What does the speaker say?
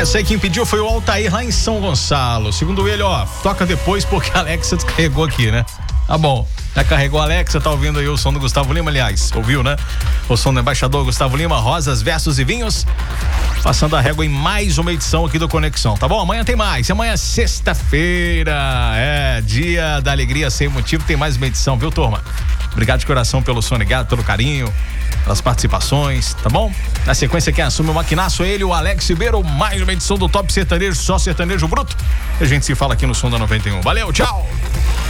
Essa aí quem pediu foi o Altair lá em São Gonçalo. Segundo ele, toca depois porque a Alexa descarregou aqui, né? Tá bom. Já carregou a Alexa, tá ouvindo aí o som do Gustavo Lima, aliás, ouviu, né? O som do embaixador Gustavo Lima, Rosas, Versos e Vinhos. Passando a régua em mais uma edição aqui do Conexão, tá bom? Amanhã tem mais. Amanhã é sexta-feira. Dia da alegria sem motivo. Tem mais uma edição, viu, turma? Obrigado de coração pelo sonegado, pelo carinho, pelas participações, tá bom? Na sequência, quem assume o maquinaço é ele, o Alex Ribeiro. Mais uma edição do Top Sertanejo, só sertanejo bruto. E a gente se fala aqui no Som da 91. Valeu, tchau!